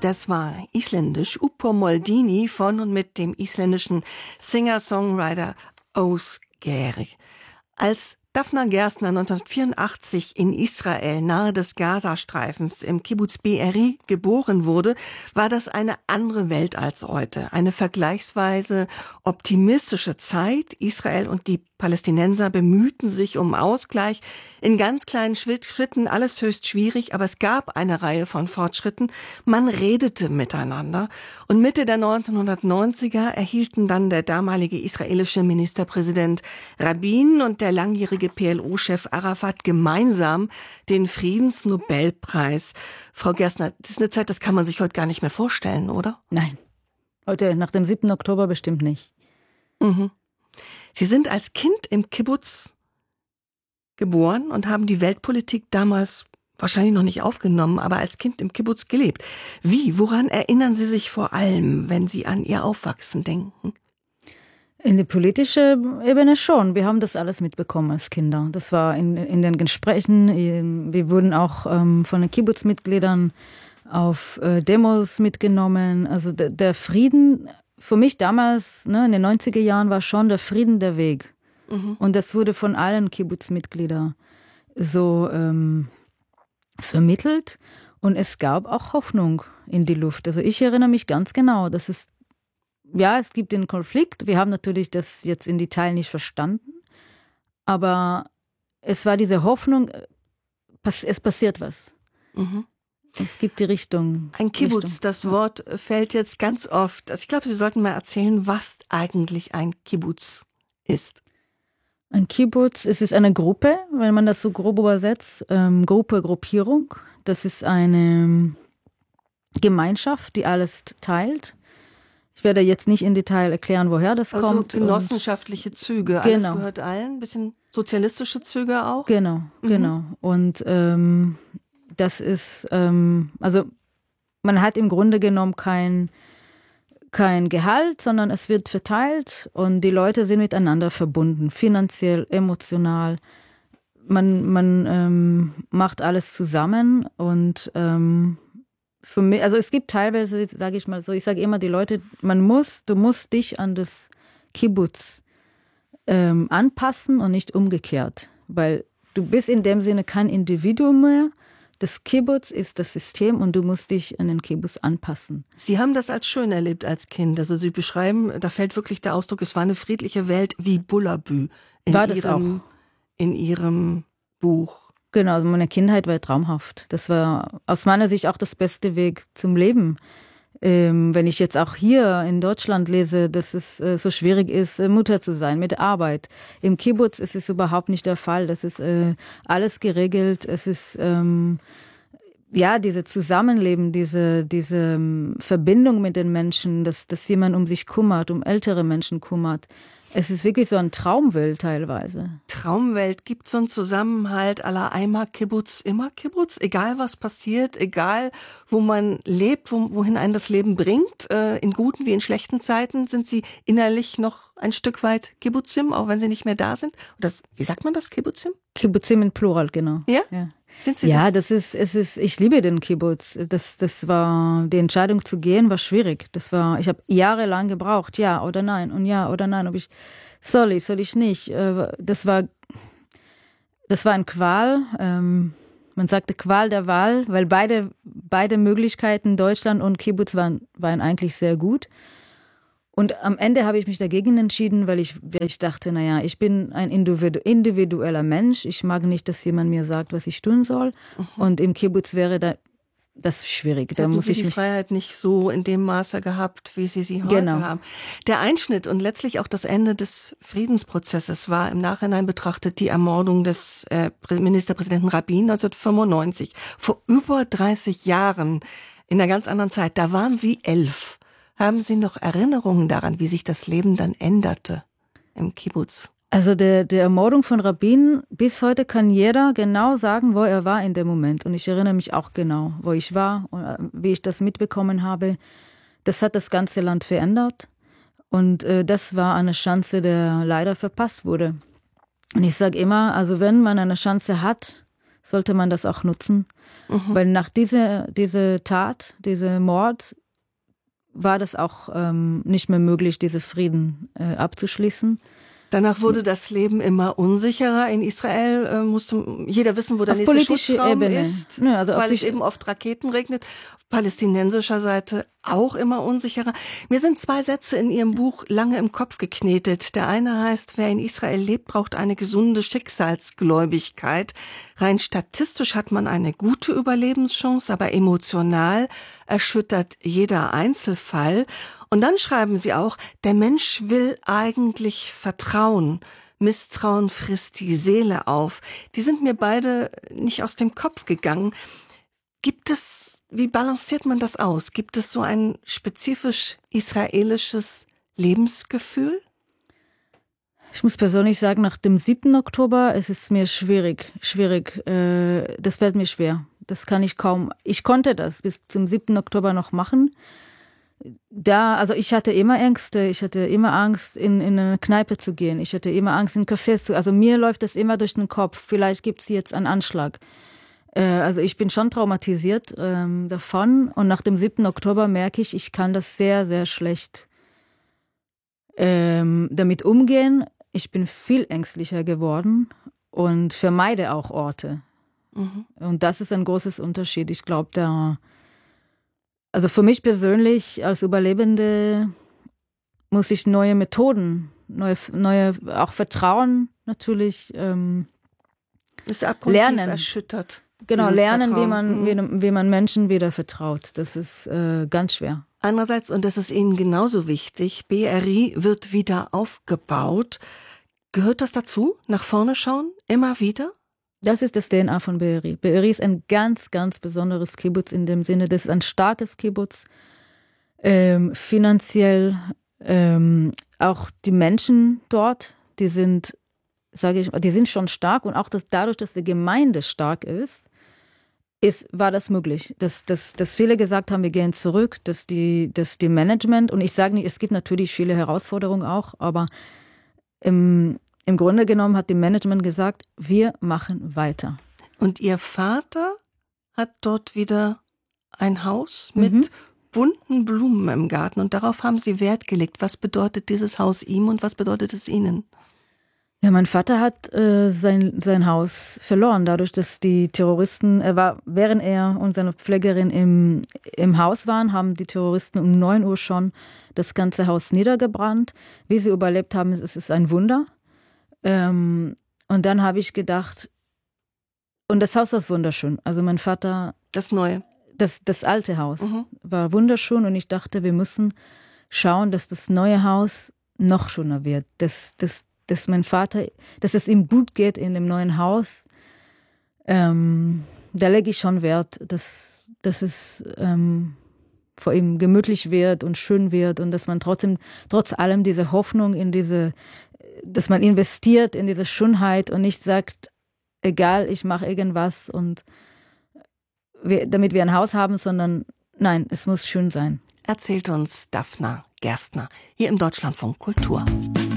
Das war isländisch Uppo Moldini von und mit dem isländischen Singer-Songwriter Ásgeir. Als Dafna Gerstner 1984 in Israel nahe des Gazastreifens im Kibbuz Be'eri geboren wurde, war das eine andere Welt als heute. Eine vergleichsweise optimistische Zeit. Israel und die Palästinenser bemühten sich um Ausgleich. In ganz kleinen Schritten, alles höchst schwierig, aber es gab eine Reihe von Fortschritten. Man redete miteinander. Und Mitte der 1990er erhielten dann der damalige israelische Ministerpräsident Rabin und der langjährige PLO-Chef Arafat gemeinsam den Friedensnobelpreis. Frau Gerstner, das ist eine Zeit, das kann man sich heute gar nicht mehr vorstellen, oder? Nein. Heute, nach dem 7. Oktober bestimmt nicht. Mhm. Sie sind als Kind im Kibbuz geboren und haben die Weltpolitik damals wahrscheinlich noch nicht aufgenommen, aber als Kind im Kibbuz gelebt. Woran erinnern Sie sich vor allem, wenn Sie an Ihr Aufwachsen denken? In die politische Ebene schon. Wir haben das alles mitbekommen als Kinder. Das war in den Gesprächen. Wir wurden auch von den Kibbuz-Mitgliedern auf Demos mitgenommen. Also der Frieden, für mich damals, in den 90er Jahren, war schon der Frieden der Weg. Mhm. Und das wurde von allen Kibbuz-Mitgliedern so vermittelt. Und es gab auch Hoffnung in die Luft. Also ich erinnere mich ganz genau, dass es gibt den Konflikt. Wir haben natürlich das jetzt in Detail nicht verstanden. Aber es war diese Hoffnung, es passiert was. Mhm. Es gibt die Richtung. Ein Kibbuz, das Wort fällt jetzt ganz oft. Also ich glaube, Sie sollten mal erzählen, was eigentlich ein Kibbuz ist. Ein Kibbuz, es ist eine Gruppe, wenn man das so grob übersetzt. Gruppierung. Das ist eine Gemeinschaft, die alles teilt. Ich werde jetzt nicht in Detail erklären, woher das kommt. Genossenschaftliche Züge, alles gehört allen. Ein bisschen sozialistische Züge auch. Genau. Und das ist, also man hat im Grunde genommen kein Gehalt, sondern es wird verteilt und die Leute sind miteinander verbunden, finanziell, emotional. Man macht alles zusammen und für mich, also es gibt teilweise, sage ich mal so, ich sage immer die Leute, du musst dich an das Kibbuz anpassen und nicht umgekehrt, weil du bist in dem Sinne kein Individuum mehr. Das Kibbuz ist das System und du musst dich an den Kibbuz anpassen. Sie haben das als schön erlebt als Kind. Also Sie beschreiben, da fällt wirklich der Ausdruck, es war eine friedliche Welt wie Bullabü in Ihrem Buch. Genau, also meine Kindheit war traumhaft. Das war aus meiner Sicht auch das beste Weg zum Leben. Wenn ich jetzt auch hier in Deutschland lese, dass es so schwierig ist, Mutter zu sein mit Arbeit. Im Kibbuz ist es überhaupt nicht der Fall. Das ist alles geregelt. Es ist diese Zusammenleben, diese Verbindung mit den Menschen, dass jemand um sich kümmert, um ältere Menschen kümmert. Es ist wirklich so eine Traumwelt teilweise. Traumwelt, gibt so einen Zusammenhalt à la einmal Kibbuz, immer Kibbuz? Egal was passiert, egal wo man lebt, wohin einen das Leben bringt, in guten wie in schlechten Zeiten, sind Sie innerlich noch ein Stück weit Kibbuzim, auch wenn Sie nicht mehr da sind? Wie sagt man das, Kibbuzim? Kibbuzim in Plural, genau. Ja? Sind Sie das? Ich liebe den Kibbuz. Das war, die Entscheidung zu gehen war schwierig. Ich habe jahrelang gebraucht, ja oder nein und ja oder nein, soll ich nicht. Das war ein Qual. Man sagte Qual der Wahl, weil beide Möglichkeiten, Deutschland und Kibbuz, waren eigentlich sehr gut. Und am Ende habe ich mich dagegen entschieden, weil ich dachte, ich bin ein individueller Mensch. Ich mag nicht, dass jemand mir sagt, was ich tun soll. Mhm. Und im Kibbuz wäre das schwierig. Da muss ich die Freiheit nicht so in dem Maße gehabt, wie Sie heute haben. Der Einschnitt und letztlich auch das Ende des Friedensprozesses war im Nachhinein betrachtet die Ermordung des Ministerpräsidenten Rabin 1995. Vor über 30 Jahren, in einer ganz anderen Zeit. Da waren Sie 11. Haben Sie noch Erinnerungen daran, wie sich das Leben dann änderte im Kibbuz? Also der Ermordung von Rabin, bis heute kann jeder genau sagen, wo er war in dem Moment. Und ich erinnere mich auch genau, wo ich war und wie ich das mitbekommen habe. Das hat das ganze Land verändert. Und das war eine Chance, die leider verpasst wurde. Und ich sage immer, also wenn man eine Chance hat, sollte man das auch nutzen. Weil nach dieser Tat, diesem Mord, war das auch nicht mehr möglich, diese Frieden abzuschließen. Danach wurde das Leben immer unsicherer. In Israel musste jeder wissen, wo der nächste Schutzraum ist, ja, also weil es eben oft Raketen regnet. Auf palästinensischer Seite auch immer unsicherer. Mir sind 2 Sätze in Ihrem Buch lange im Kopf geknetet. Der eine heißt, wer in Israel lebt, braucht eine gesunde Schicksalsgläubigkeit. Rein statistisch hat man eine gute Überlebenschance, aber emotional erschüttert jeder Einzelfall. Und dann schreiben Sie auch, der Mensch will eigentlich vertrauen. Misstrauen frisst die Seele auf. Die sind mir beide nicht aus dem Kopf gegangen. Wie balanciert man das aus? Gibt es so ein spezifisch israelisches Lebensgefühl? Ich muss persönlich sagen, nach dem 7. Oktober ist es mir schwierig. Das fällt mir schwer. Das kann ich kaum. Ich konnte das bis zum 7. Oktober noch machen. Also ich hatte immer Ängste, ich hatte immer Angst, in eine Kneipe zu gehen, ich hatte immer Angst, in Cafés also mir läuft das immer durch den Kopf, vielleicht gibt es jetzt einen Anschlag. Also ich bin schon traumatisiert davon und nach dem 7. Oktober merke ich kann das sehr, sehr schlecht damit umgehen. Ich bin viel ängstlicher geworden und vermeide auch Orte. Und das ist ein großes Unterschied. Ich glaube, also für mich persönlich als Überlebende muss ich neue Methoden, neue auch Vertrauen natürlich ist lernen. Erschüttert. Genau, lernen, wie man Menschen wieder vertraut. Das ist ganz schwer. Andererseits, und das ist Ihnen genauso wichtig, BRI wird wieder aufgebaut. Gehört das dazu? Nach vorne schauen? Immer wieder? Das ist das DNA von BRI. BRI ist ein ganz, ganz besonderes Kibbutz in dem Sinne, das ist ein starkes Kibbutz, finanziell, auch die Menschen dort, die sind schon stark und auch dadurch, dass die Gemeinde stark ist, war das möglich. Dass viele gesagt haben, wir gehen zurück, dass die Management, und ich sage nicht, es gibt natürlich viele Herausforderungen auch, aber im Grunde genommen hat die Management gesagt, wir machen weiter. Und Ihr Vater hat dort wieder ein Haus mit bunten Blumen im Garten und darauf haben Sie Wert gelegt. Was bedeutet dieses Haus ihm und was bedeutet es Ihnen? Ja, mein Vater hat sein Haus verloren, dadurch, dass die Terroristen, während er und seine Pflegerin im Haus waren, haben die Terroristen um 9 Uhr schon das ganze Haus niedergebrannt. Wie sie überlebt haben, es ist ein Wunder. Und dann habe ich gedacht, und das Haus war wunderschön. Also mein Vater... Das Neue. Das alte Haus war wunderschön und ich dachte, wir müssen schauen, dass das neue Haus noch schöner wird. Dass mein Vater, dass es ihm gut geht in dem neuen Haus. Da lege ich schon Wert, dass es vor ihm gemütlich wird und schön wird und dass man trotz allem diese Hoffnung dass man investiert in diese Schönheit und nicht sagt, egal, ich mache irgendwas damit wir ein Haus haben, sondern nein, es muss schön sein. Erzählt uns Dafna Gerstner hier im Deutschlandfunk Kultur.